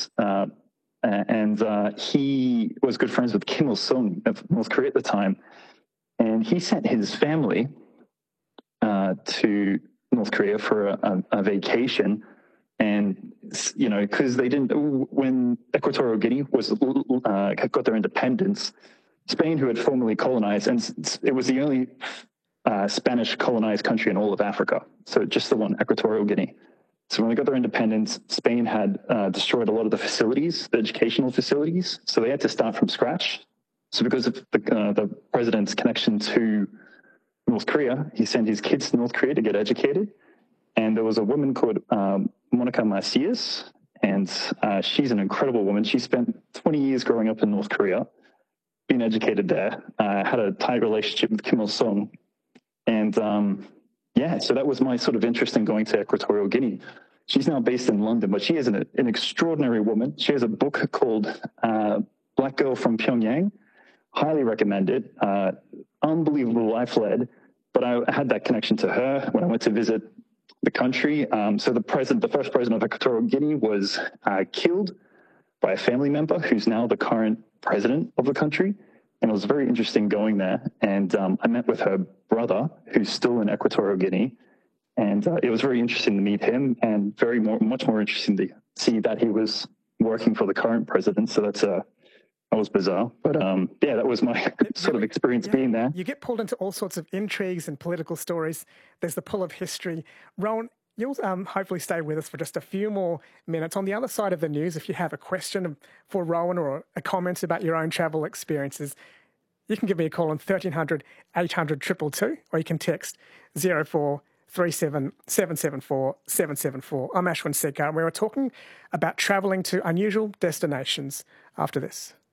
States. He was good friends with Kim Il-sung of North Korea at the time. And he sent his family to North Korea for a vacation. And, you know, because when Equatorial Guinea got their independence, Spain, who had formerly colonized, and it was the only Spanish colonized country in all of Africa. So just the one, Equatorial Guinea. So when they got their independence, Spain had destroyed a lot of the facilities, the educational facilities. So they had to start from scratch. So because of the president's connection to North Korea, he sent his kids to North Korea to get educated. And there was a woman called Monica Macias, and she's an incredible woman. She spent 20 years growing up in North Korea, being educated there, had a tight relationship with Kim Il-sung. And so that was my sort of interest in going to Equatorial Guinea. She's now based in London, but she is an extraordinary woman. She has a book called Black Girl from Pyongyang. Highly recommend it. Unbelievable life led. But I had that connection to her when I went to visit the country. So the first president of Equatorial Guinea was killed by a family member who's now the current president of the country. And it was very interesting going there. And I met with her brother, who's still in Equatorial Guinea. And it was very interesting to meet him, and much more interesting to see that he was working for the current president. So that was bizarre. But that was my sort of experience being there. You get pulled into all sorts of intrigues and political stories. There's the pull of history. Rowan, you'll hopefully stay with us for just a few more minutes. On the other side of the news, if you have a question for Rowan or a comment about your own travel experiences, you can give me a call on 1300 800 222, or you can text 0437 774 774. I'm Ashwin Sekar, and we're talking about travelling to unusual destinations after this.